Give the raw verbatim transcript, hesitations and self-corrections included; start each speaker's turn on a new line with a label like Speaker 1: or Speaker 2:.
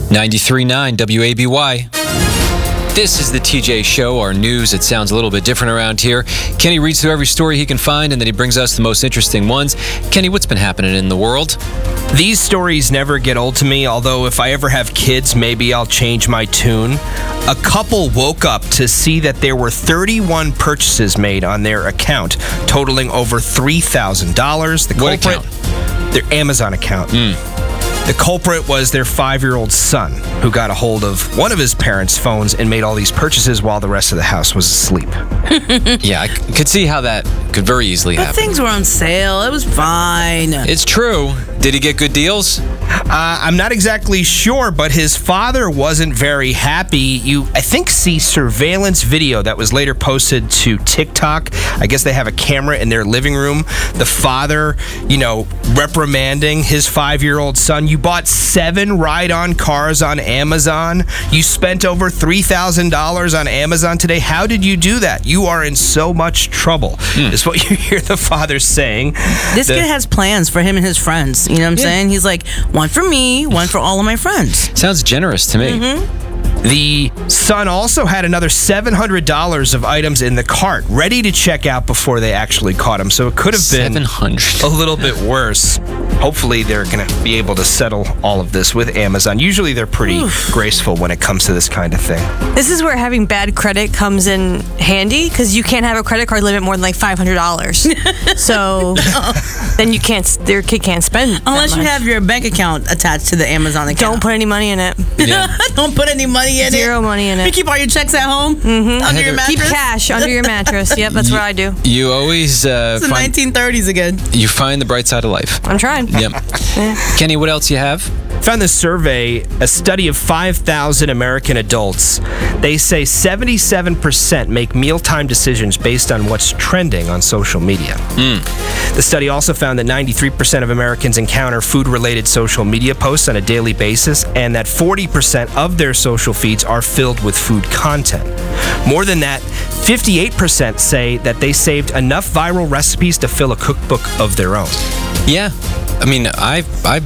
Speaker 1: ninety-three point nine W A B Y. This is the T J Show, our news. It sounds a little bit different around here. Kenny reads through every story he can find, and then he brings us the most interesting ones. Kenny, what's been happening in the world?
Speaker 2: These stories never get old to me, although if I ever have kids, maybe I'll change my tune. A couple woke up to see that there were thirty-one purchases made on their account, totaling over three thousand dollars. The
Speaker 1: What
Speaker 2: culprit,
Speaker 1: account?
Speaker 2: Their Amazon account.
Speaker 1: Mm.
Speaker 2: The culprit was their five-year-old son, who got a hold of one of his parents' phones and made all these purchases while the rest of the house was asleep.
Speaker 1: Yeah, I c- could see how that could very easily
Speaker 3: But
Speaker 1: happen.
Speaker 3: things were on sale. It was fine.
Speaker 1: It's true. Did he get good deals?
Speaker 2: Uh, I'm not exactly sure, but his father wasn't very happy. You, I think, see surveillance video that was later posted to TikTok. I guess they have a camera in their living room. The father, you know, reprimanding his five-year-old son. You bought seven ride-on cars on Amazon. You spent over three thousand dollars on Amazon today. How did you do that? You are in so much trouble,
Speaker 1: Hmm.
Speaker 2: is what you hear the father saying.
Speaker 3: This
Speaker 2: The-
Speaker 3: kid has plans for him and his friends. You know what I'm
Speaker 1: Yeah.
Speaker 3: saying? He's like, one for me, one for all of my friends.
Speaker 1: Sounds generous to me.
Speaker 2: The son also had another seven hundred dollars of items in the cart, ready to check out before they actually caught him. So it could have been
Speaker 1: seven hundred.
Speaker 2: a little bit worse. Hopefully, they're going to be able to settle all of this with Amazon. Usually, they're pretty graceful when it comes to this kind of thing.
Speaker 4: This is where having bad credit comes in handy because you can't have a credit card limit more than like five hundred dollars. So then you can't, your kid can't spend that
Speaker 3: Unless you
Speaker 4: much.
Speaker 3: have your bank account attached to the Amazon account.
Speaker 4: Don't put any money in it.
Speaker 1: Yeah.
Speaker 3: Don't put any money in
Speaker 4: Zero
Speaker 3: it.
Speaker 4: money in
Speaker 3: You
Speaker 4: it.
Speaker 3: keep all your checks at home mm-hmm. under your mattress.
Speaker 4: Keep cash under your mattress. Yep, that's what I do.
Speaker 1: You always uh,
Speaker 3: It's the
Speaker 1: find,
Speaker 3: nineteen thirties again.
Speaker 1: you find the bright side of life.
Speaker 4: I'm trying.
Speaker 1: Yep. Kenny, what else you have?
Speaker 2: Found this survey, a study of five thousand American adults. They say seventy-seven percent make mealtime decisions based on what's trending on social media. The study also found that ninety-three percent of Americans encounter food-related social media posts on a daily basis, and that forty percent of their social feeds are filled with food content. More than that, fifty-eight percent say that they saved enough viral recipes to fill a cookbook of their own.
Speaker 1: Yeah. I mean, I've, I've